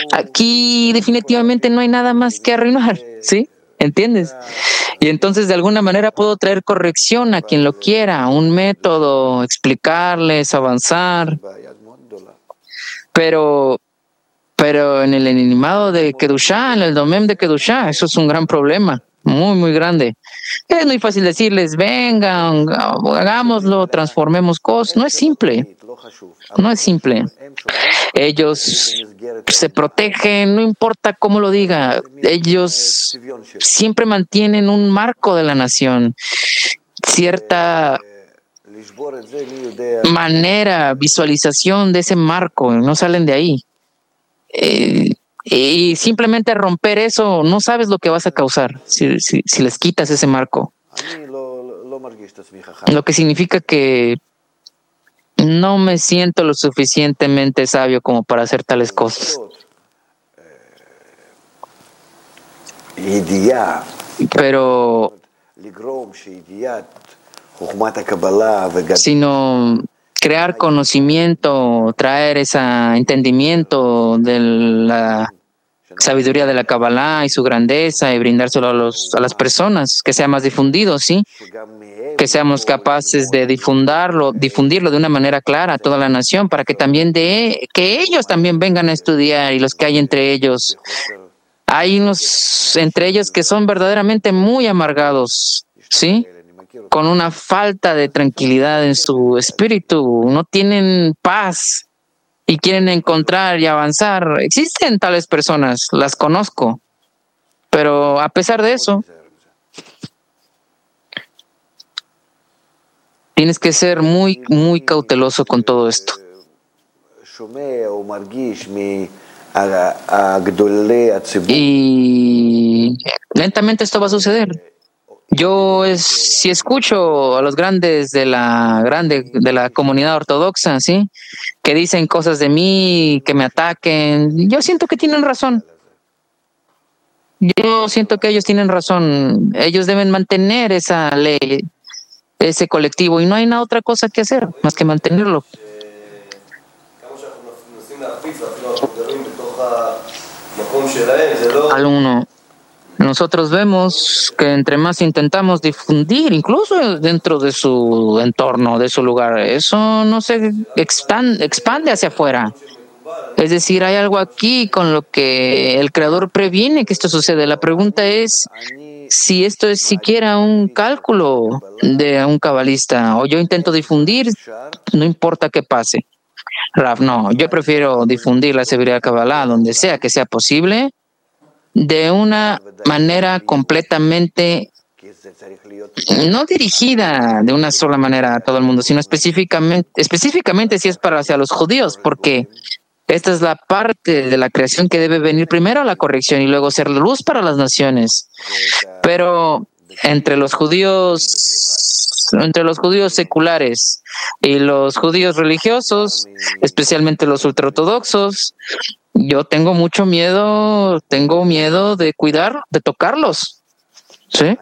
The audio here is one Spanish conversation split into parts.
aquí definitivamente no hay nada más que arruinar, ¿sí? ¿Entiendes? Y entonces de alguna manera puedo traer corrección a quien lo quiera, un método, explicarles, avanzar, pero en el animado de Kedushá, en el Domem de Kedushá, eso es un gran problema, muy, muy grande. Es muy fácil decirles, vengan, hagámoslo, transformemos cosas. No es simple, no es simple. Ellos se protegen, no importa cómo lo diga, ellos siempre mantienen un marco de la nación, cierta manera, visualización de ese marco, no salen de ahí. Y simplemente romper eso, no sabes lo que vas a causar si les quitas ese marco. Lo que significa que no me siento lo suficientemente sabio como para hacer tales cosas. Pero sino crear conocimiento, traer ese entendimiento de la sabiduría de la Kabbalah y su grandeza y brindárselo a las personas, que sea más difundido, ¿sí? Que seamos capaces de difundirlo de una manera clara a toda la nación para que también que ellos también vengan a estudiar y los que hay entre ellos. Hay unos entre ellos que son verdaderamente muy amargados, ¿sí? Con una falta de tranquilidad en su espíritu, no tienen paz y quieren encontrar y avanzar. Existen tales personas, las conozco, pero a pesar de eso, tienes que ser muy, muy cauteloso con todo esto. Y lentamente esto va a suceder. Yo si escucho a los grandes de la comunidad ortodoxa, ¿sí? Que dicen cosas de mí, que me ataquen, yo siento que tienen razón. Yo siento que ellos tienen razón. Ellos deben mantener esa ley, ese colectivo, y no hay nada otra cosa que hacer más que mantenerlo. Al uno. Nosotros vemos que entre más intentamos difundir, incluso dentro de su entorno, de su lugar, eso no se expande hacia afuera. Es decir, hay algo aquí con lo que el Creador previene que esto suceda. La pregunta es si esto es siquiera un cálculo de un cabalista o yo intento difundir, no importa qué pase. Rav, no, yo prefiero difundir la sabiduría de Kabbalah donde sea que sea posible, de una manera completamente no dirigida de una sola manera a todo el mundo, sino específicamente si es para hacia los judíos, porque esta es la parte de la creación que debe venir primero a la corrección y luego ser luz para las naciones. Pero entre los judíos seculares y los judíos religiosos, especialmente los ultraortodoxos, yo tengo mucho miedo, de tocarlos. ¿Sí?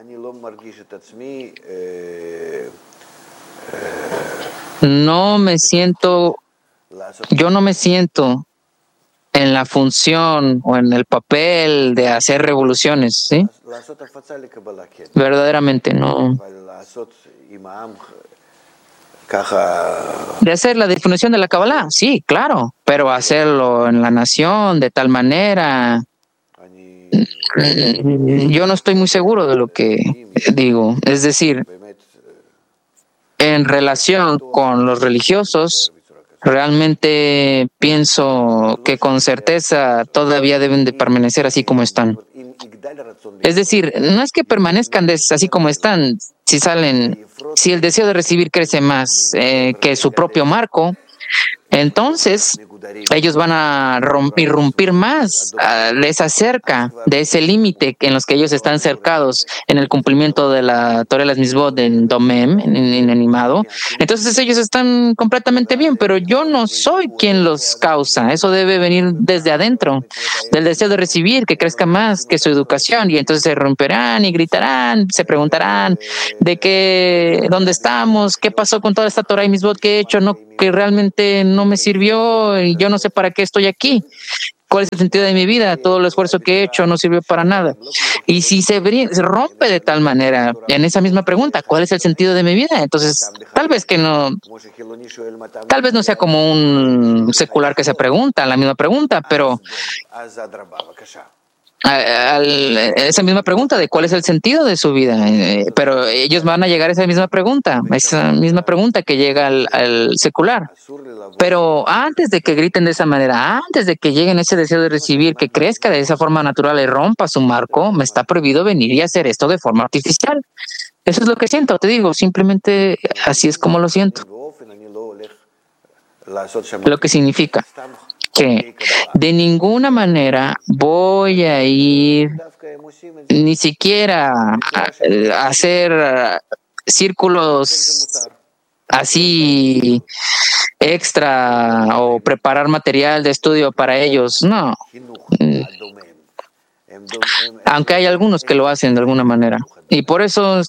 Yo no me siento en la función o en el papel de hacer revoluciones, ¿sí? Verdaderamente, no. De hacer la definición de la Kabbalah, sí, claro, pero hacerlo en la nación de tal manera, yo no estoy muy seguro de lo que digo. Es decir, en relación con los religiosos, realmente pienso que con certeza todavía deben de permanecer así como están. Es decir, no es que permanezcan así como están, si el deseo de recibir crece más que su propio marco, entonces ellos van a irrumpir más de esa cerca, de ese límite en los que ellos están cercados en el cumplimiento de la Torah de las Mitzvot en Domem, en animado. Entonces ellos están completamente bien, pero yo no soy quien los causa. Eso debe venir desde adentro, del deseo de recibir, que crezca más que su educación, y entonces se romperán y gritarán, se preguntarán dónde estamos, qué pasó con toda esta Torah y Mitzvot que he hecho, que realmente no me sirvió y yo no sé para qué estoy aquí. ¿Cuál es el sentido de mi vida? Todo el esfuerzo que he hecho no sirvió para nada. Y si se rompe de tal manera en esa misma pregunta, ¿cuál es el sentido de mi vida? Entonces, tal vez no sea como un secular que se pregunta la misma pregunta, pero esa misma pregunta de cuál es el sentido de su vida, pero ellos van a llegar a esa misma pregunta que llega al secular. Pero antes de que griten de esa manera, antes de que lleguen ese deseo de recibir, que crezca de esa forma natural y rompa su marco, me está prohibido venir y hacer esto de forma artificial. Eso es lo que siento, te digo, simplemente así es como lo siento. Lo que significa que de ninguna manera voy a ir ni siquiera a hacer círculos así extra o preparar material de estudio para ellos. No. Aunque hay algunos que lo hacen de alguna manera. Y por eso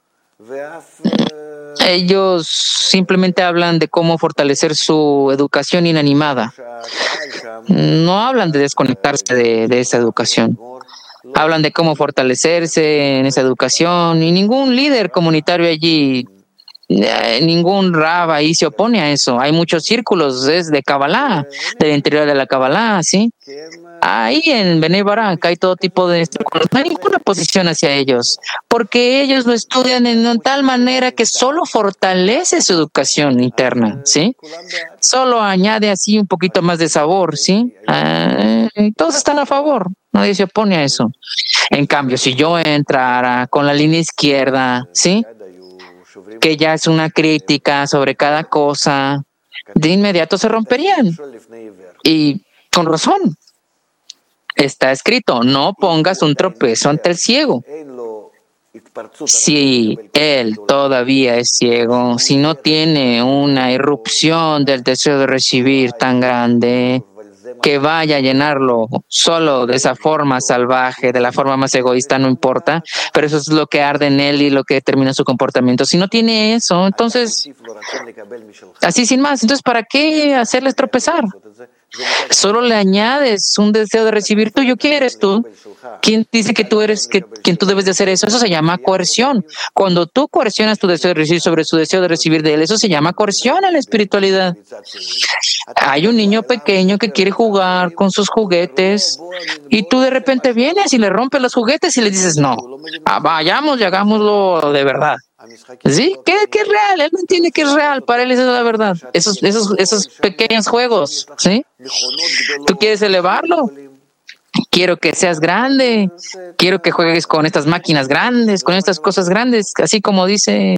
ellos simplemente hablan de cómo fortalecer su educación inanimada. No hablan de desconectarse de esa educación. Hablan de cómo fortalecerse en esa educación y ningún líder comunitario allí, ningún rab ahí se opone a eso. Hay muchos círculos de Kabbalah, del interior de la Kabbalah, ¿sí? Ahí en Bnei Barak hay todo tipo de círculos. No hay ninguna posición hacia ellos, porque ellos lo estudian en tal manera que solo fortalece su educación interna, ¿sí? Solo añade así un poquito más de sabor, ¿sí? Todos están a favor, nadie se opone a eso. En cambio, si yo entrara con la línea izquierda, ¿sí?, que ya es una crítica sobre cada cosa, de inmediato se romperían. Y con razón. Está escrito, no pongas un tropezo ante el ciego. Si él todavía es ciego, si no tiene una irrupción del deseo de recibir tan grande, que vaya a llenarlo solo de esa forma salvaje, de la forma más egoísta, no importa, pero eso es lo que arde en él y lo que determina su comportamiento. Si no tiene eso, entonces, así sin más, entonces, ¿para qué hacerles tropezar? Solo le añades un deseo de recibir tuyo. ¿Quién eres tú? ¿Quién dice que tú eres quien tú debes de hacer eso? Eso se llama coerción. Cuando tú coercionas tu deseo de recibir sobre su deseo de recibir de él, eso se llama coerción en la espiritualidad. Hay un niño pequeño que quiere jugar con sus juguetes y tú de repente vienes y le rompes los juguetes y le dices, no, vayamos y hagámoslo de verdad. ¿Sí? ¿Qué es real? Él no entiende que es real. Para él eso es la verdad. Esos pequeños juegos, ¿sí? ¿Tú quieres elevarlo? Quiero que seas grande. Quiero que juegues con estas máquinas grandes, con estas cosas grandes. Así como dice...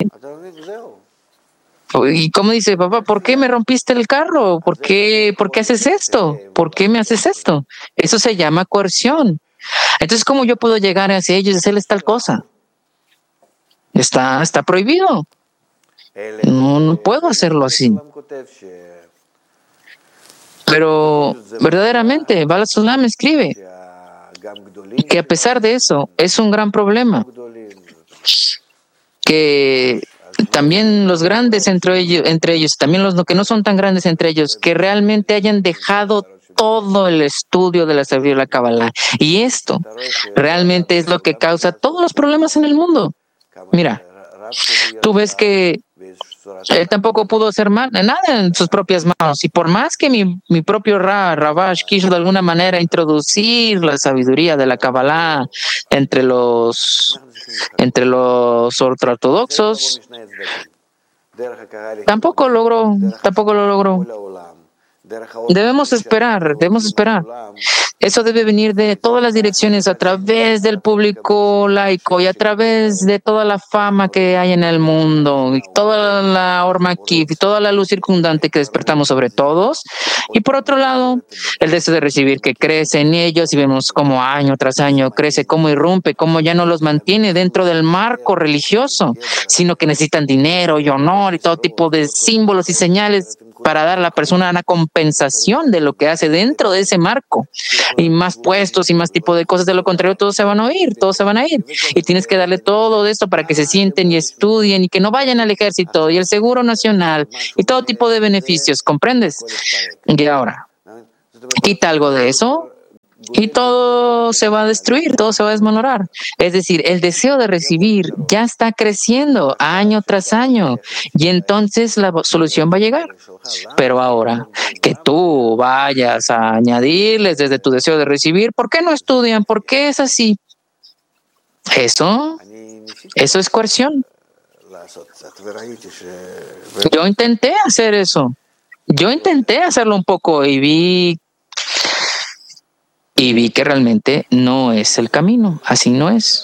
Y como dice, papá, ¿por qué me rompiste el carro? ¿Por qué haces esto? ¿Por qué me haces esto? Eso se llama coerción. Entonces, ¿cómo yo puedo llegar hacia ellos y hacerles tal cosa? Está prohibido. No puedo hacerlo así. Pero verdaderamente, Baal HaSulam escribe que a pesar de eso, es un gran problema que también los grandes entre ellos, también los que no son tan grandes entre ellos, que realmente hayan dejado todo el estudio de la sabiduría de la Kabbalah. Y esto realmente es lo que causa todos los problemas en el mundo. Mira, tú ves que él tampoco pudo hacer nada en sus propias manos. Y por más que mi propio Ravash quiso de alguna manera introducir la sabiduría de la Kabbalah entre los ortodoxos, tampoco lo logró. Debemos esperar. Eso debe venir de todas las direcciones, a través del público laico y a través de toda la fama que hay en el mundo, y toda la Ormakif y toda la luz circundante que despertamos sobre todos. Y por otro lado, el deseo de recibir que crece en ellos y vemos cómo año tras año crece, cómo irrumpe, cómo ya no los mantiene dentro del marco religioso, sino que necesitan dinero y honor y todo tipo de símbolos y señales para dar a la persona una compensación de lo que hace dentro de ese marco, y más puestos y más tipo de cosas. De lo contrario, todos se van a ir, y tienes que darle todo esto para que se sienten y estudien y que no vayan al ejército y el seguro nacional y todo tipo de beneficios, ¿comprendes? Y ahora, quita algo de eso y todo se va a destruir, todo se va a desmoronar. Es decir, el deseo de recibir ya está creciendo año tras año y entonces la solución va a llegar. Pero ahora que tú vayas a añadirles desde tu deseo de recibir, ¿por qué no estudian? ¿Por qué es así? Eso es coerción. Yo intenté hacer eso. Yo intenté hacerlo un poco y vi que realmente no es el camino. Así no es.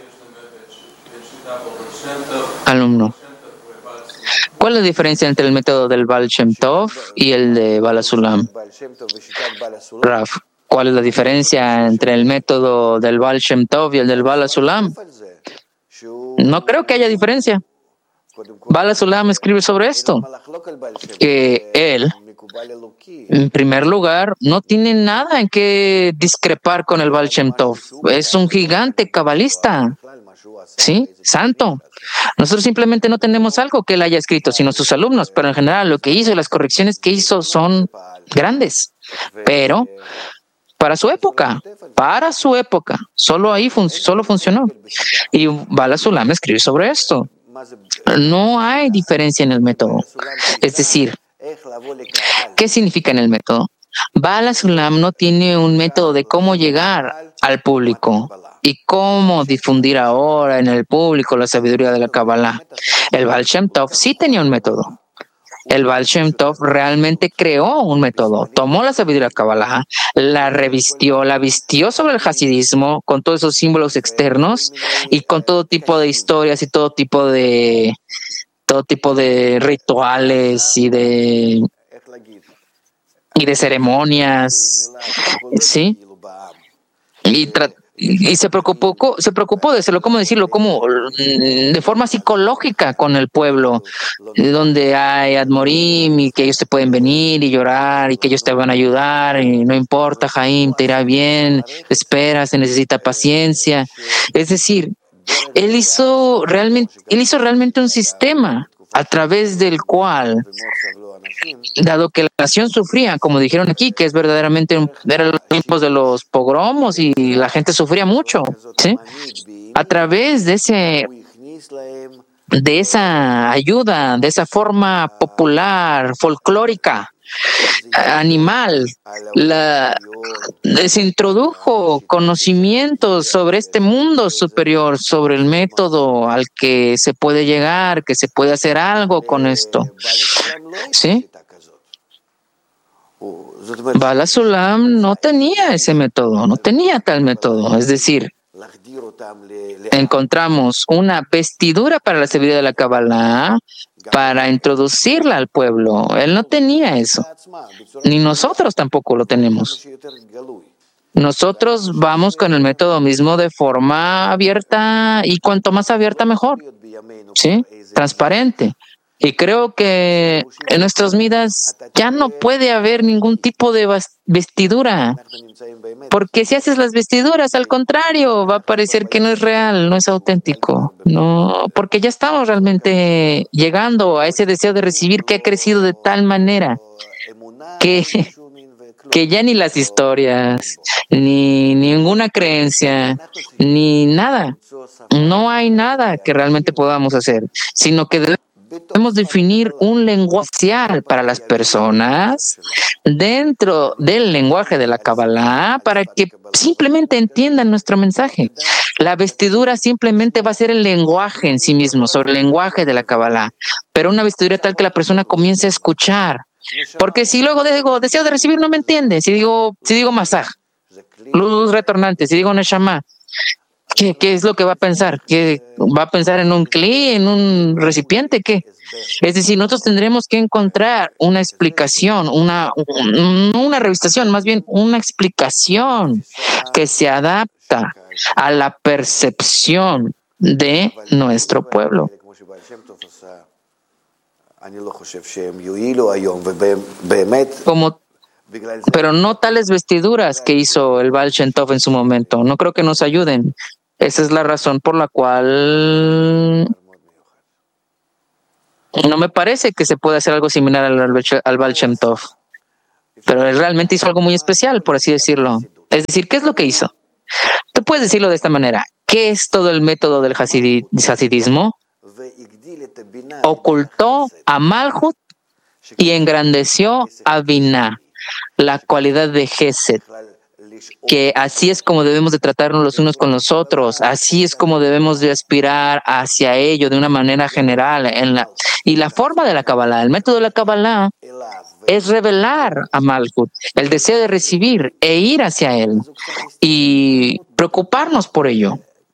Alumno, ¿cuál es la diferencia entre el método del Baal Shem Tov y el de Baal HaSulam? Raf, ¿cuál es la diferencia entre el método del Baal Shem Tov y el del Baal HaSulam? No creo que haya diferencia. Baal HaSulam escribe sobre esto, que él, en primer lugar, no tiene nada en que discrepar con el Baal Shem Tov. Es un gigante cabalista, ¿sí? Santo. Nosotros simplemente no tenemos algo que él haya escrito, sino sus alumnos, pero en general lo que hizo y las correcciones que hizo son grandes. Pero para su época, solo ahí solo funcionó. Y Baal HaSulam escribe sobre esto. No hay diferencia en el método. Es decir, ¿qué significa en el método? Baal HaSulam no tiene un método de cómo llegar al público y cómo difundir ahora en el público la sabiduría de la Kabbalah. El Baal Shem Tov sí tenía un método. El Baal Shem Tov realmente creó un método, tomó la sabiduría de la Kabbalah, la vistió sobre el hasidismo con todos esos símbolos externos y con todo tipo de historias y todo tipo de rituales y de ceremonias, ¿sí? Y se preocupó de hacerlo, ¿cómo decirlo? Como de forma psicológica con el pueblo, donde hay Admorim y que ellos te pueden venir y llorar y que ellos te van a ayudar y no importa, Jaim, te irá bien, espera, se necesita paciencia. Es decir, él hizo realmente un sistema a través del cual, dado que la nación sufría, como dijeron aquí, que es verdaderamente eran los tiempos de los pogromos y la gente sufría mucho, ¿sí? A través de esa ayuda, de esa forma popular, folclórica, animal, les introdujo conocimientos sobre este mundo superior, sobre el método al que se puede llegar, que se puede hacer algo con esto. ¿Sí? Baal HaSulam no tenía ese método, no tenía tal método. Es decir, encontramos una vestidura para la sabiduría de la Kabbalah para introducirla al pueblo. Él no tenía eso, ni nosotros tampoco lo tenemos. Nosotros vamos con el método mismo de forma abierta y cuanto más abierta mejor, ¿sí? Transparente. Y creo que en nuestras vidas ya no puede haber ningún tipo de vestidura, porque si haces las vestiduras, al contrario, va a parecer que no es real, no es auténtico. No, porque ya estamos realmente llegando a ese deseo de recibir que ha crecido de tal manera que ya ni las historias, ni ninguna creencia, ni nada, no hay nada que realmente podamos hacer, sino que debemos definir un lenguaje social para las personas dentro del lenguaje de la Kabbalah para que simplemente entiendan nuestro mensaje. La vestidura simplemente va a ser el lenguaje en sí mismo, sobre el lenguaje de la Kabbalah, pero una vestidura tal que la persona comience a escuchar. Porque si luego digo deseo de recibir, no me entiende. Si digo masaj, luz retornante, si digo neshama, ¿qué es lo que va a pensar? ¿Qué va a pensar en un cli, en un recipiente? ¿Qué? Es decir, nosotros tendremos que encontrar una explicación, una revistación, más bien una explicación que se adapta a la percepción de nuestro pueblo. Pero no tales vestiduras que hizo el Baal Shem Tov en su momento. No creo que nos ayuden. Esa es la razón por la cual no me parece que se pueda hacer algo similar al Baal Shem Tov. Pero él realmente hizo algo muy especial, por así decirlo. Es decir, ¿qué es lo que hizo? Tú puedes decirlo de esta manera. ¿Qué es todo el método del hasidismo? Ocultó a Malhut y engrandeció a Binah, la cualidad de Gesed, que así es como debemos de tratarnos los unos con los otros, así es como debemos de aspirar hacia ello de una manera general. Y la forma de la Kabbalah, el método de la Kabbalah, es revelar a Malhut, el deseo de recibir e ir hacia él y preocuparnos por ello.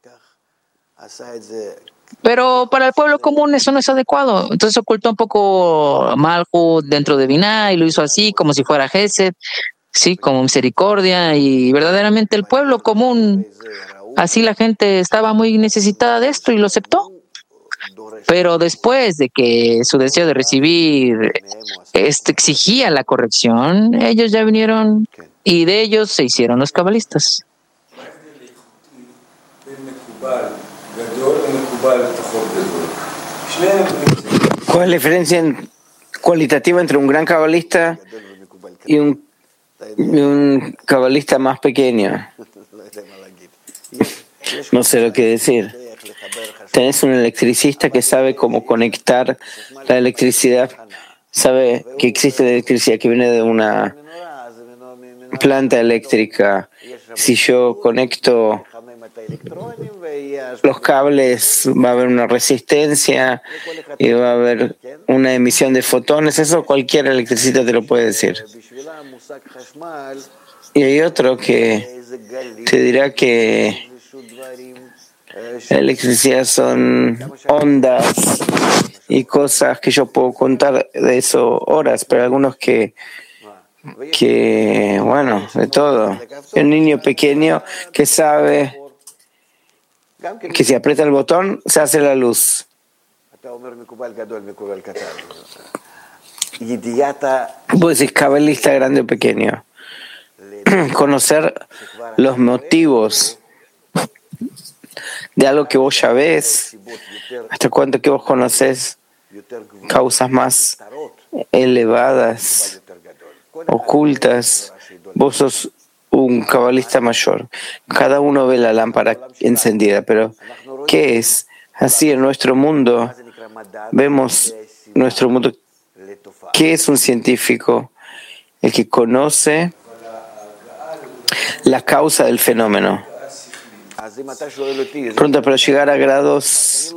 Pero para el pueblo común eso no es adecuado. Entonces ocultó un poco Malhut dentro de Binah y lo hizo así, como si fuera Gesed, sí, como misericordia. Y verdaderamente el pueblo común, así la gente estaba muy necesitada de esto y lo aceptó. Pero después de que su deseo de recibir exigía la corrección, ellos ya vinieron y de ellos se hicieron los cabalistas. ¿Cuál es la diferencia cualitativa entre un gran cabalista y un cabalista más pequeño? No sé lo que decir. Tenés un electricista que sabe cómo conectar la electricidad, sabe que existe la electricidad que viene de una planta eléctrica. Si yo conecto los cables, va a haber una resistencia y va a haber una emisión de fotones. Eso cualquier electricista te lo puede decir. Y hay otro que te dirá que la electricidad son ondas y cosas que yo puedo contar de eso horas, pero algunos que bueno, de todo. Un niño pequeño que sabe que si aprieta el botón se hace la luz. Vos decís cabalista grande o pequeño. Conocer los motivos de algo que vos ya ves, hasta cuánto que vos conocés causas más elevadas, ocultas. Vos sos un cabalista mayor. Cada uno ve la lámpara encendida, pero ¿qué es? Así en nuestro mundo, vemos nuestro mundo. ¿Qué es un científico? El que conoce la causa del fenómeno. Pronto, pero llegar a grados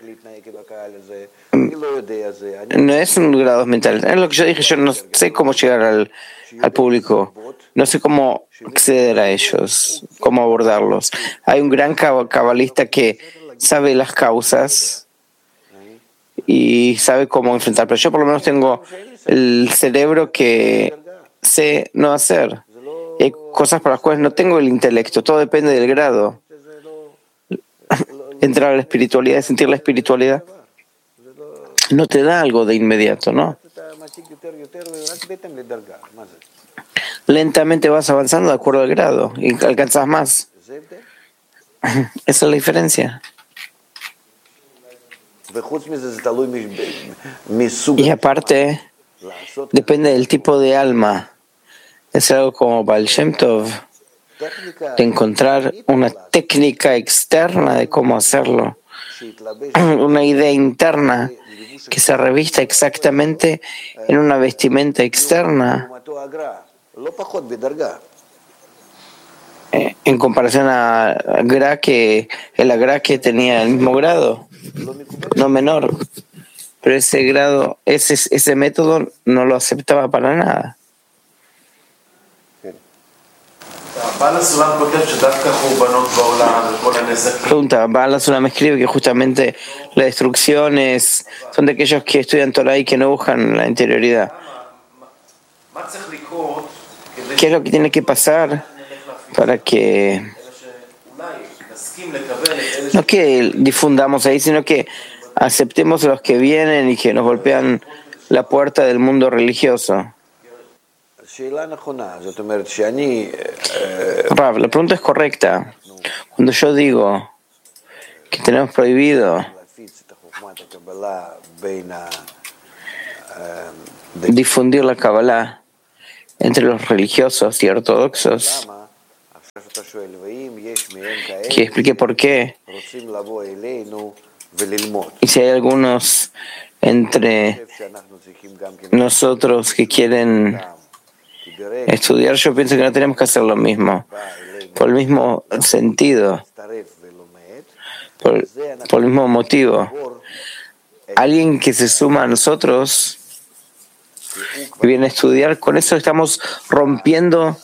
no es un grado mental. Es lo que yo dije, yo no sé cómo llegar al público, no sé cómo acceder a ellos, cómo abordarlos. Hay un gran cabalista que sabe las causas y sabe cómo enfrentar, pero yo por lo menos tengo el cerebro que sé no hacer. Hay cosas para las cuales no tengo el intelecto, todo depende del grado. Entrar a la espiritualidad, sentir la espiritualidad, no te da algo de inmediato, ¿no? Lentamente vas avanzando de acuerdo al grado y alcanzas más. Esa es la diferencia. Y aparte, depende del tipo de alma. Es algo como Baal Shem Tov, de encontrar una técnica externa de cómo hacerlo, una idea interna que se revista exactamente en una vestimenta externa, en comparación a Gra, que el Agra que tenía el mismo grado, no menor, pero ese grado, ese método no lo aceptaba para nada. Pregunta, Baal Sulam me escribe que justamente las destrucciones son de aquellos que estudian Torah y que no buscan la interioridad. ¿Qué es lo que tiene que pasar para que no que difundamos ahí, sino que aceptemos a los que vienen y que nos golpean la puerta del mundo religioso? Rav, la pregunta es correcta. Cuando yo digo que tenemos prohibido difundir la Kabbalah entre los religiosos y ortodoxos, que explique por qué. Y si hay algunos entre nosotros que quieren estudiar, yo pienso que no tenemos que hacer lo mismo, por el mismo sentido, por el mismo motivo. Alguien que se suma a nosotros y viene a estudiar, con eso estamos rompiendo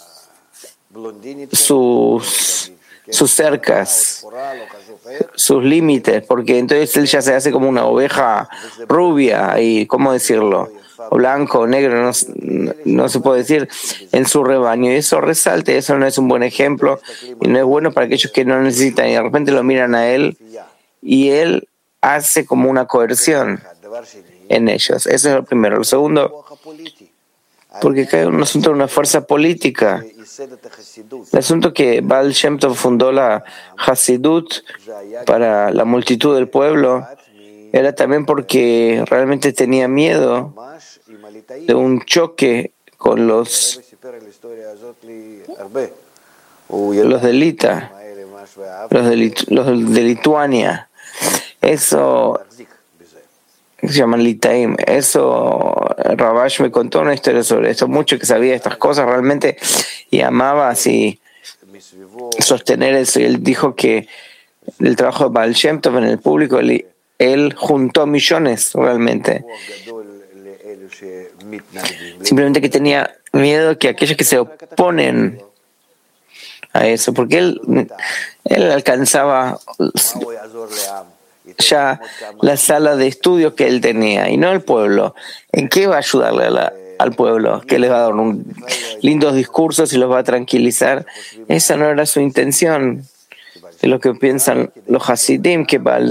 sus cercas, sus límites, porque entonces él ya se hace como una oveja rubia y, ¿cómo decirlo? O blanco o negro, no se puede decir, en su rebaño. Y eso resalta, eso no es un buen ejemplo y no es bueno para aquellos que no necesitan y de repente lo miran a él y él hace como una coerción en ellos. Eso es lo primero. Lo segundo, porque acá hay un asunto de una fuerza política. El asunto que Baal Shem Tov fundó la Hasidut para la multitud del pueblo era también porque realmente tenía miedo de un choque con los de Lita, los de Lituania. Eso se llaman Litaim. Eso, Rabash me contó una historia sobre esto, mucho que sabía estas cosas realmente y amaba así sostener eso. Y él dijo que el trabajo de Baal Shem Tov en el público, él juntó millones realmente. Simplemente que tenía miedo que aquellos que se oponen a eso, porque él alcanzaba ya la sala de estudio que él tenía y no el pueblo. ¿En qué va a ayudarle al pueblo? ¿Que les va a dar lindos discursos y los va a tranquilizar? Esa no era su intención. Es lo que piensan los Hasidim, que Baal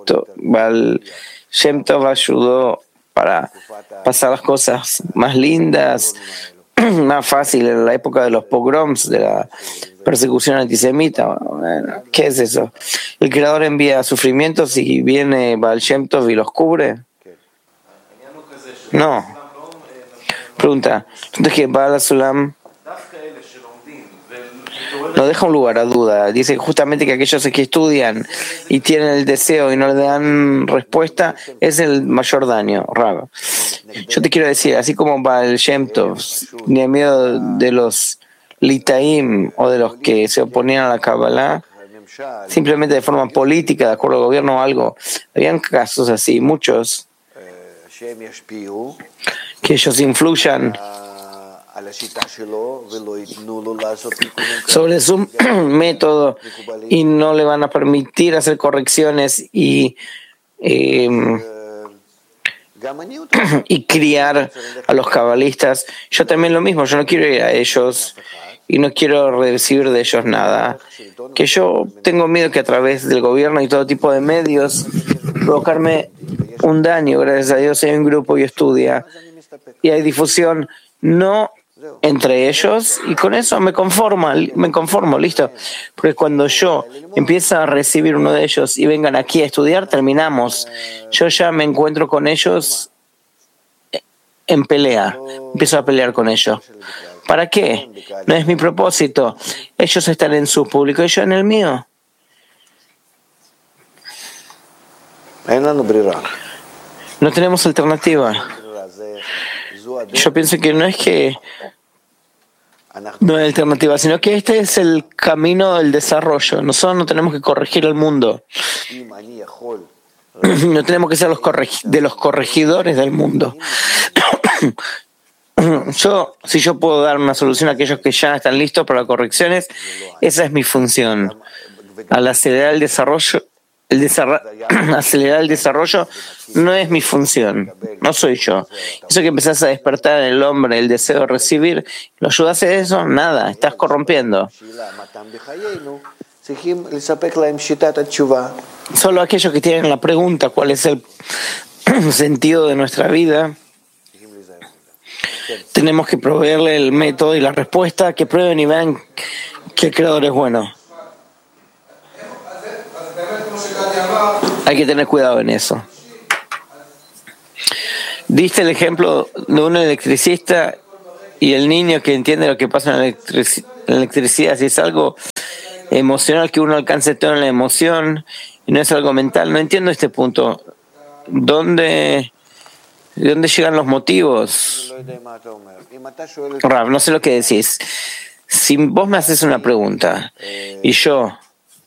Shem Tov ayudó para pasar las cosas más lindas, más fáciles en la época de los pogroms, de la persecución antisemita. Bueno, ¿qué es eso? ¿El Creador envía sufrimientos y viene Baal Shem Tov y los cubre? No. Pregunta, entonces que Baal Sulam no deja un lugar a duda. Dice justamente que aquellos que estudian y tienen el deseo y no le dan respuesta es el mayor daño, Rab. Yo te quiero decir, así como Baal Shem Tov tenía miedo de los Litaim o de los que se oponían a la Kabbalah, simplemente de forma política, de acuerdo al gobierno o algo, habían casos así, muchos, que ellos influyan sobre su método y no le van a permitir hacer correcciones y criar a los cabalistas. Yo también lo mismo, yo no quiero ir a ellos y no quiero recibir de ellos nada. Que yo tengo miedo que a través del gobierno y todo tipo de medios provocarme un daño. Gracias a Dios hay un grupo y estudia y hay difusión, no entre ellos, y con eso me conformo, listo. Porque cuando yo empiezo a recibir uno de ellos y vengan aquí a estudiar, terminamos. Yo ya me encuentro con ellos en pelea, empiezo a pelear con ellos. ¿Para qué? No es mi propósito. Ellos están en su público y yo en el mío. No tenemos alternativa. Yo pienso que no es que no hay alternativa, sino que este es el camino del desarrollo. Nosotros no tenemos que corregir el mundo. No tenemos que ser de los corregidores del mundo. Si yo puedo dar una solución a aquellos que ya están listos para correcciones, esa es mi función. Al acelerar el desarrollo, acelerar el desarrollo no es mi función, no soy yo. Eso que empezás a despertar en el hombre el deseo de recibir, ¿lo ayudas a eso? Nada, estás corrompiendo. Solo aquellos que tienen la pregunta ¿cuál es el sentido de nuestra vida? Tenemos que proveerle el método y la respuesta, que prueben y vean que el Creador es bueno. Hay que tener cuidado en eso. Diste el ejemplo de un electricista Y el niño que entiende lo que pasa en la electricidad, si es algo emocional que uno alcance todo en la emoción y no es algo mental, no entiendo este punto. ¿De dónde llegan los motivos? Rav, no sé lo que decís. Si vos me haces una pregunta y yo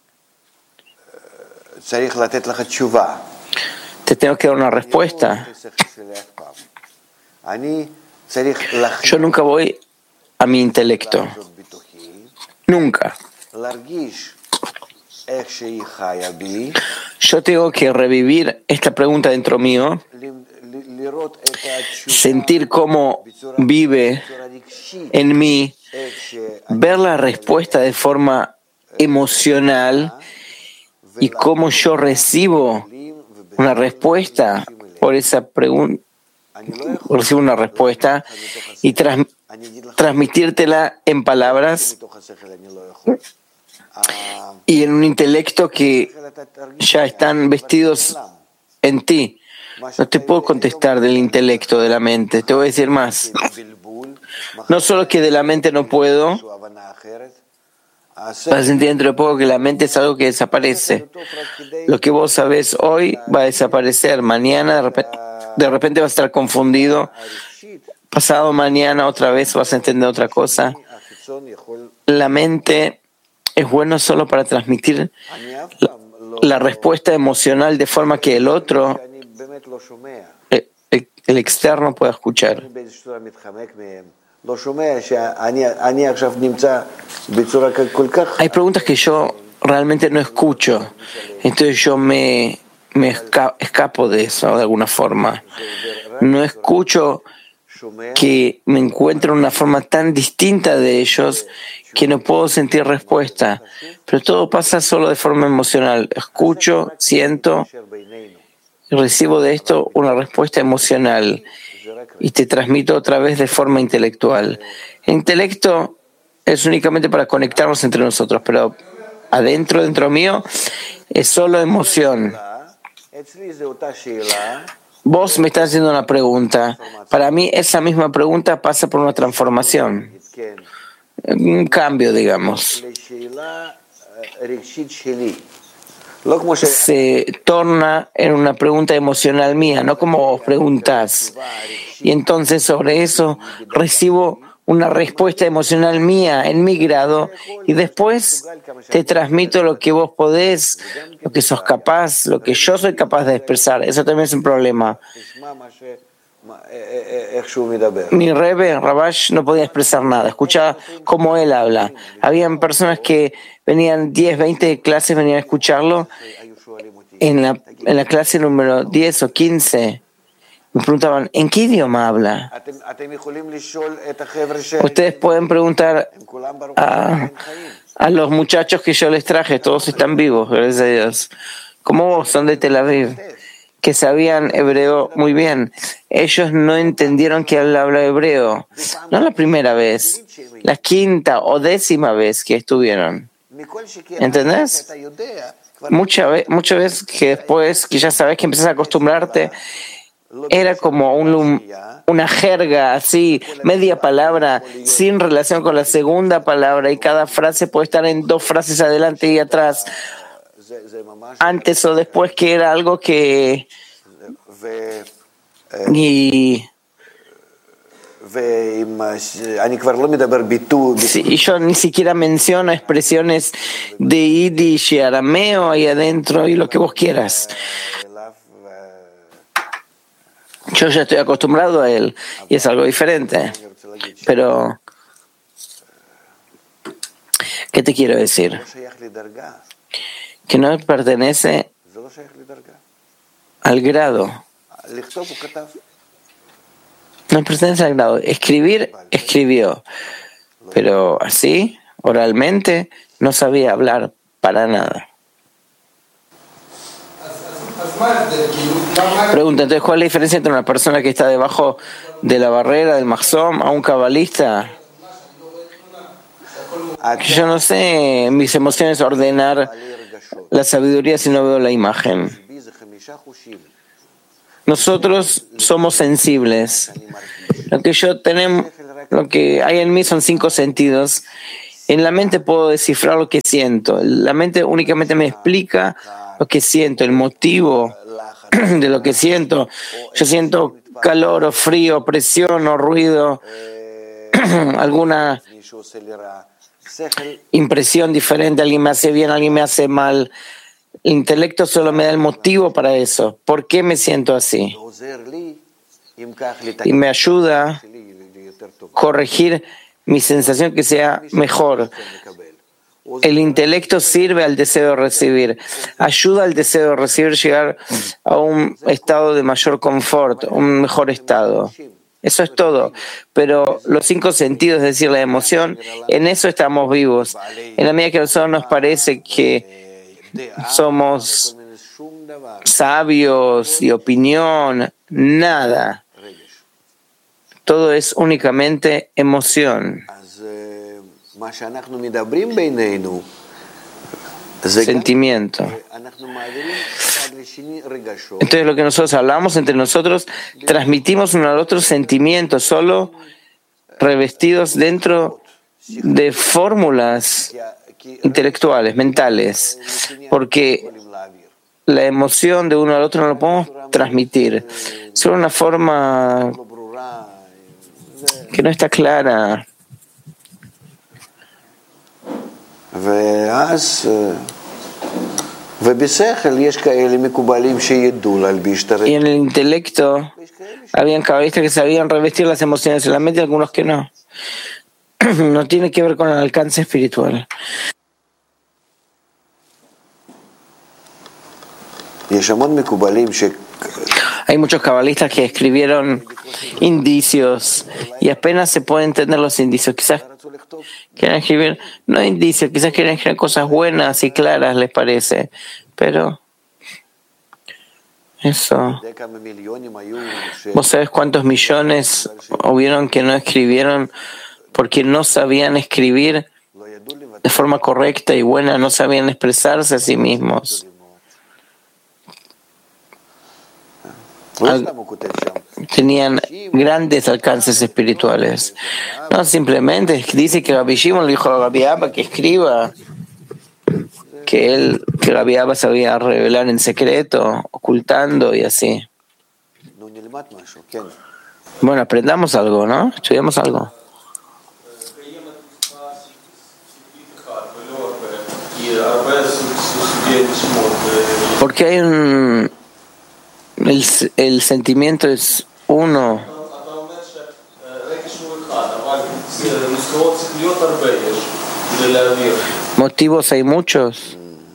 te tengo que dar una respuesta, yo nunca voy a mi intelecto. Nunca. Yo tengo que revivir esta pregunta dentro mío, sentir cómo vive en mí, ver la respuesta de forma emocional y cómo yo recibo una respuesta por esa pregunta, recibo una respuesta y transmitírtela en palabras y en un intelecto que ya están vestidos en ti. No te puedo contestar del intelecto, de la mente. Te voy a decir más. No solo que de la mente no puedo, vas a sentir dentro de poco que la mente es algo que desaparece. Lo que vos sabés hoy va a desaparecer. Mañana de repente vas a estar confundido. Pasado mañana otra vez vas a entender otra cosa. La mente es bueno solo para transmitir la respuesta emocional de forma que el otro, el externo, pueda escuchar. Hay preguntas que yo realmente no escucho, entonces yo me escapo de eso de alguna forma. No escucho que me encuentro en una forma tan distinta de ellos que no puedo sentir respuesta, pero todo pasa solo de forma emocional. Escucho, siento y recibo de esto una respuesta emocional y te transmito otra vez de forma intelectual. El intelecto es únicamente para conectarnos entre nosotros, pero dentro mío es solo emoción. Vos me estás haciendo una pregunta. Para mí esa misma pregunta pasa por una transformación, un cambio, digamos. Se torna en una pregunta emocional mía, no como vos preguntás. Y entonces sobre eso recibo una respuesta emocional mía en mi grado y después te transmito lo que vos podés, lo que sos capaz, lo que yo soy capaz de expresar. Eso también es un problema. Mi Rebbe, Rabash, no podía expresar nada. Escuchaba cómo él habla. Habían personas que venían 10, 20 clases, venían a escucharlo. En la clase número 10 o 15 me preguntaban, ¿en qué idioma habla? Ustedes pueden preguntar a los muchachos que yo les traje, todos están vivos, gracias a Dios. Como vos, son de Tel Aviv, que sabían hebreo muy bien. Ellos no entendieron que él habla hebreo. No la primera vez, la quinta o 10ª vez que estuvieron. ¿Entendés? Muchas veces que después que ya sabes que empiezas a acostumbrarte, era como una jerga así, media palabra, sin relación con la segunda palabra, y cada frase puede estar en 2 frases adelante y atrás, antes o después, que era algo que... Y yo ni siquiera menciono expresiones de Yiddish y arameo ahí adentro y lo que vos quieras. Yo ya estoy acostumbrado a él y es algo diferente. Pero, ¿qué te quiero decir? Que no pertenece al grado. No pertenece al grado. Escribir, escribió. Pero así, oralmente, no sabía hablar para nada. Pregunta, entonces, ¿cuál es la diferencia entre una persona que está debajo de la barrera del Mahzom a un cabalista? Yo no sé mis emociones ordenar la sabiduría si no veo la imagen. Nosotros somos sensibles. Lo que yo Lo que hay en mí son 5 sentidos. En la mente puedo descifrar lo que siento. La mente únicamente me explica lo que siento, el motivo de lo que siento. Yo siento calor o frío, presión o ruido, alguna impresión diferente, alguien me hace bien, alguien me hace mal. El intelecto solo me da el motivo para eso. ¿Por qué me siento así? Y me ayuda a corregir mi sensación que sea mejor. El intelecto sirve al deseo de recibir, ayuda al deseo de recibir llegar a un estado de mayor confort, un mejor estado. Eso es todo. Pero los 5 sentidos, es decir, la emoción, en eso estamos vivos. En la medida que a nosotros nos parece que somos sabios y opinión, nada. Todo es únicamente emoción. Sentimiento. Entonces lo que nosotros hablamos entre nosotros, transmitimos uno al otro sentimientos, solo revestidos dentro de fórmulas intelectuales, mentales, porque la emoción de uno al otro no lo podemos transmitir. Es solo una forma que no está clara. Y en el intelecto habían cabalistas que sabían revestir las emociones en la mente y algunos que no. No tiene que ver con el alcance espiritual. Hay muchos cabalistas que escribieron indicios y apenas se puede entender los indicios. Quizás quieren escribir, no indicios, quizás quieren escribir cosas buenas y claras, les parece, pero eso. ¿Vos sabés cuántos millones hubieron que no escribieron porque no sabían escribir de forma correcta y buena, no sabían expresarse a sí mismos? Tenían grandes alcances espirituales. No, simplemente dice que Rabbi Shimon le dijo a Rabbi Abba que escriba, que Rabbi Abba sabía revelar en secreto, ocultando y así. Bueno, aprendamos algo, ¿no? Estudiamos algo. Porque hay el sentimiento es uno. Motivos hay muchos.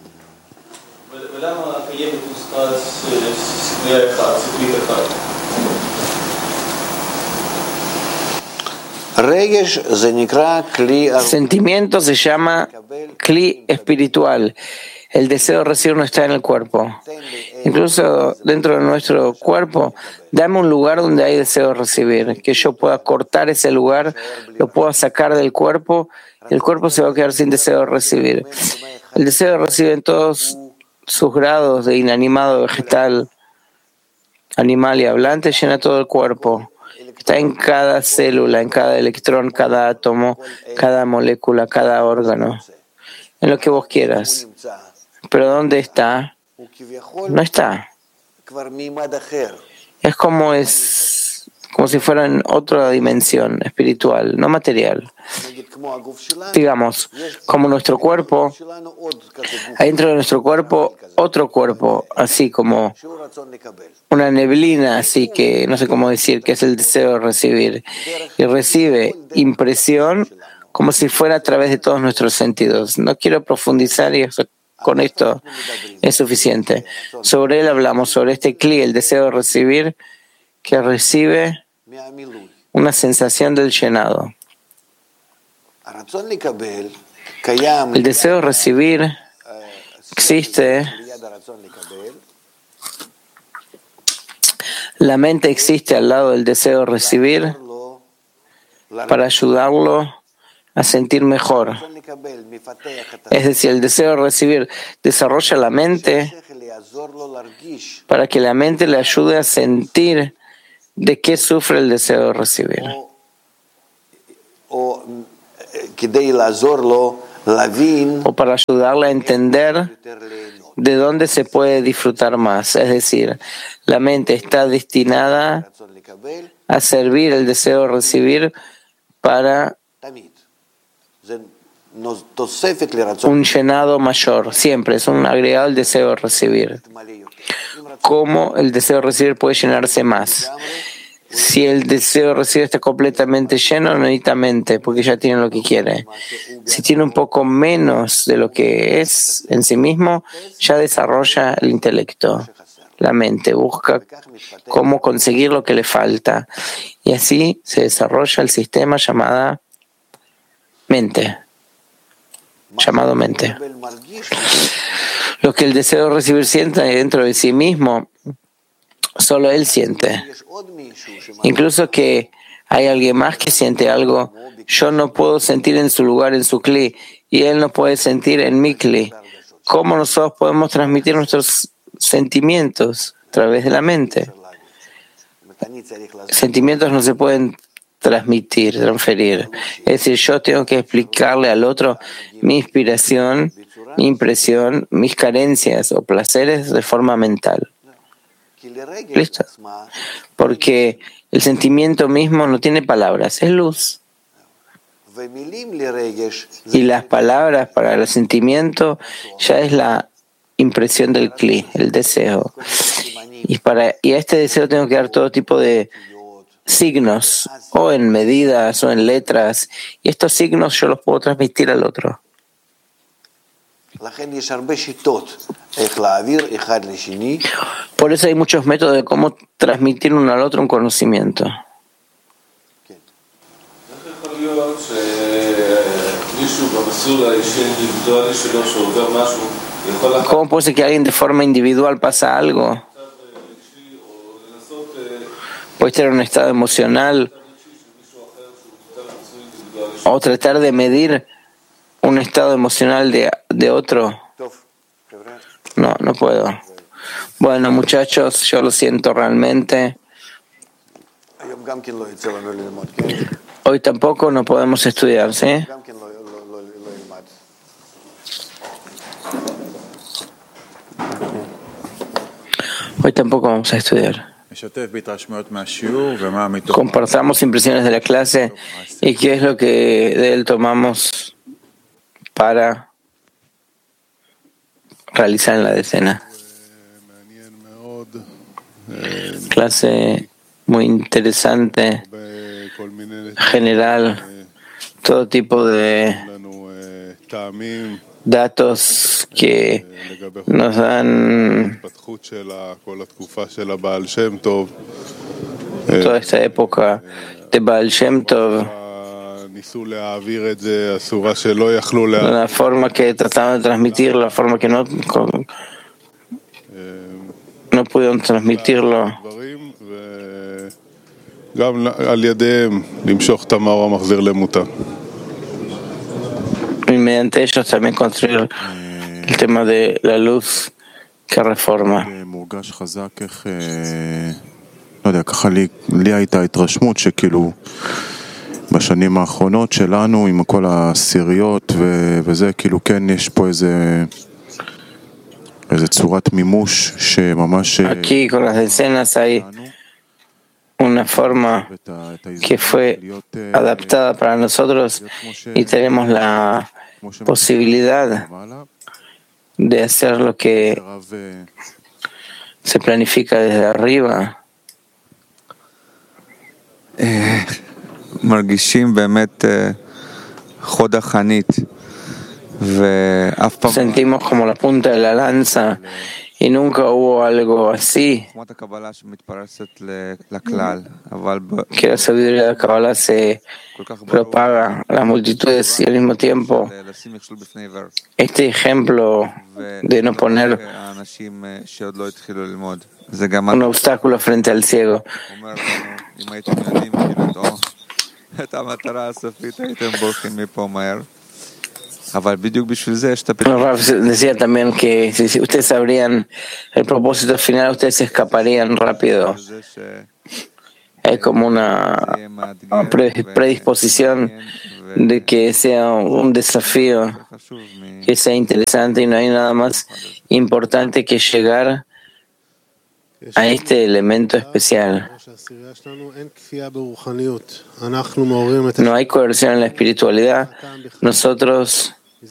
Sentimiento se llama kli espiritual. El deseo de recibir no está en el cuerpo. Incluso dentro de nuestro cuerpo, dame un lugar donde hay deseo de recibir, que yo pueda cortar ese lugar, lo pueda sacar del cuerpo, y el cuerpo se va a quedar sin deseo de recibir. El deseo de recibir en todos sus grados de inanimado, vegetal, animal y hablante llena todo el cuerpo. Está en cada célula, en cada electrón, cada átomo, cada molécula, cada órgano, en lo que vos quieras. Pero ¿dónde está? No está. Es como si fuera en otra dimensión espiritual, no material. Digamos, como nuestro cuerpo, hay dentro de nuestro cuerpo otro cuerpo, así como una neblina, así que no sé cómo decir, que es el deseo de recibir. Y recibe impresión como si fuera a través de todos nuestros sentidos. No quiero profundizar y con esto es suficiente. Sobre él hablamos, sobre este kli, el deseo de recibir, que recibe una sensación del llenado. El deseo de recibir existe, la mente existe al lado del deseo de recibir para ayudarlo a sentir mejor. Es decir, el deseo de recibir desarrolla la mente para que la mente le ayude a sentir de qué sufre el deseo de recibir. o para ayudarle a entender de dónde se puede disfrutar más. Es decir, la mente está destinada a servir el deseo de recibir para un llenado mayor. Siempre es un agregado al deseo de recibir. ¿Cómo el deseo de recibir puede llenarse más? Si el deseo de recibir está completamente lleno, no necesita mente, porque ya tiene lo que quiere. Si tiene un poco menos de lo que es en sí mismo, ya desarrolla el intelecto. La mente busca cómo conseguir lo que le falta. Y así se desarrolla el sistema llamado mente. Lo que el deseo de recibir siente dentro de sí mismo, solo él siente. Incluso que hay alguien más que siente algo, yo no puedo sentir en su lugar, en su kli, y él no puede sentir en mi kli. ¿Cómo nosotros podemos transmitir nuestros sentimientos? A través de la mente. Sentimientos no se pueden transferir. Es decir, yo tengo que explicarle al otro mi inspiración, mi impresión, mis carencias o placeres de forma mental. ¿Listo? Porque el sentimiento mismo no tiene palabras, es luz. Y las palabras para el sentimiento ya es la impresión del kli, el deseo. Y a este deseo tengo que dar todo tipo de signos, o en medidas, o en letras. Y estos signos yo los puedo transmitir al otro. Por eso hay muchos métodos de cómo transmitir uno al otro un conocimiento. ¿Cómo puede ser que alguien de forma individual pasa algo? Puede tener un estado emocional o tratar de medir un estado emocional de otro. No puedo. Bueno, muchachos, yo lo siento realmente. Hoy tampoco no podemos estudiar, ¿sí? Hoy tampoco vamos a estudiar. Compartamos impresiones de la clase y qué es lo que de él tomamos para realizar en la decena. Clase muy interesante, general, todo tipo de datos que nos dan toda esta época de Baal Shem Tov, la forma que trataban de transmitirlo, la forma que no pudieron transmitirlo. Y mediante ellos también construir el tema de la luz que reforma. בשנים האחרונות שלנו עם כל העשיריות וזה כאילו כן יש פה איזה צורת מימוש שממש Aquí con las decenas hay una forma que fue adaptada para nosotros y tenemos la posibilidad de hacer lo que se planifica desde arriba. Sentimos como la punta de la lanza y nunca hubo algo así, que la sabiduría de la Kabbalah se propaga a las multitudes y al mismo tiempo este ejemplo de no poner un obstáculo frente al ciego. Decía también que si ustedes sabrían el propósito final, ustedes se escaparían rápido. Hay como una predisposición de que sea un desafío, que sea interesante, y no hay nada más importante que llegar a este elemento especial. No hay coerción en la espiritualidad. Nosotros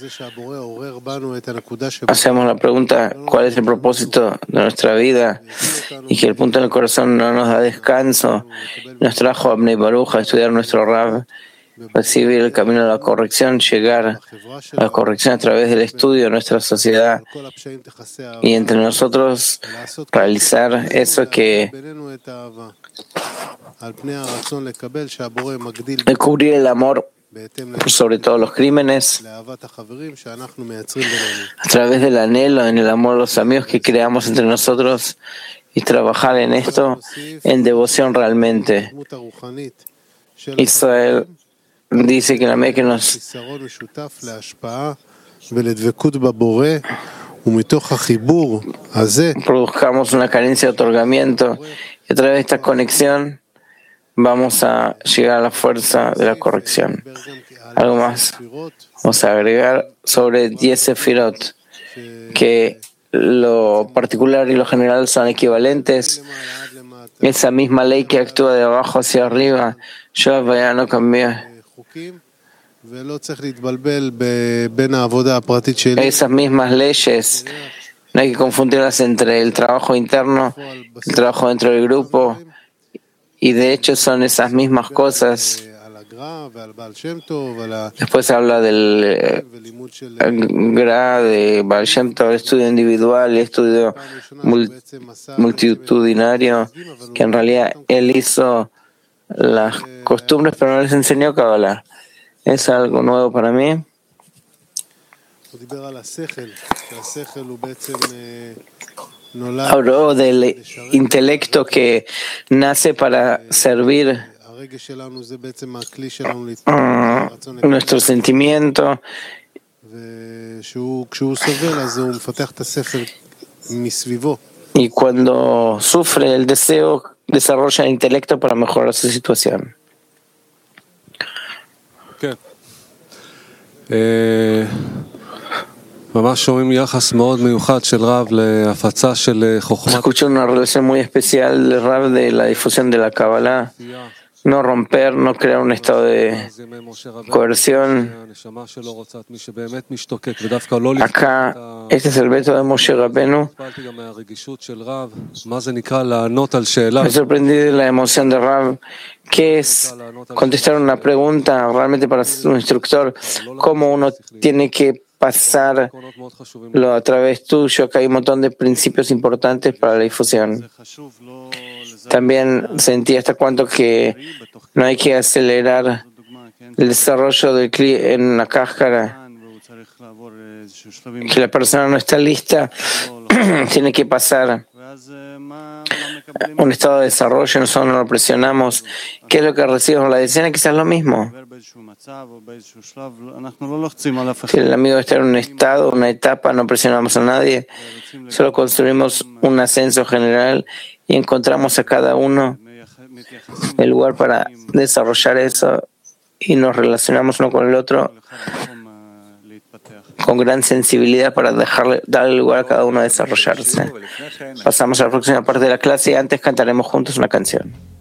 hacemos la pregunta: ¿cuál es el propósito de nuestra vida? Y que el punto en el corazón no nos da descanso. Nos trajo a Bnei Baruch a estudiar nuestro Rab, recibir el camino de la corrección, llegar a la corrección a través del estudio de nuestra sociedad, y entre nosotros realizar eso que cubrir el amor sobre todos los crímenes, a través del anhelo en el amor a los amigos que creamos entre nosotros, y trabajar en esto en devoción realmente. Israel dice que en la medida que nos produzcamos una carencia de otorgamiento, y a través de esta conexión vamos a llegar a la fuerza de la corrección. Algo más vamos a agregar sobre 10 sefirot, que lo particular y lo general son equivalentes. Esa misma ley que actúa de abajo hacia arriba, yo ya no cambia. Esas mismas leyes no hay que confundirlas entre el trabajo interno, el trabajo dentro del grupo, y de hecho son esas mismas cosas. Después habla del Gra, de Baal Shem Tov, el estudio individual, el estudio multitudinario, que en realidad él hizo las costumbres pero no les enseñó Kabbalah. Es algo nuevo para mí. Habló del intelecto que nace para servir nuestro sentimiento, y cuando sufre el deseo desarrolla el intelecto para mejorar su situación. Escuché una relación muy especial del Rab de la difusión de la Kabbalah. No romper, no crear un estado de coerción. Acá, este es el veto de Moshe Rabbeinu. Me sorprendí de la emoción de Rab, que es contestar una pregunta realmente para un instructor, cómo uno tiene que pasarlo a través tuyo. Acá hay un montón de principios importantes para la difusión. También sentí hasta cuánto que no hay que acelerar el desarrollo del cli en la cáscara, que la persona no está lista, tiene que pasar un estado de desarrollo, nosotros no lo presionamos. ¿Qué es lo que recibimos? La decena quizás es lo mismo. Si el amigo está en un estado, una etapa, no presionamos a nadie, solo construimos un ascenso general y encontramos a cada uno el lugar para desarrollar eso, y nos relacionamos uno con el otro con gran sensibilidad para darle lugar a cada uno a desarrollarse. Pasamos a la próxima parte de la clase y antes cantaremos juntos una canción.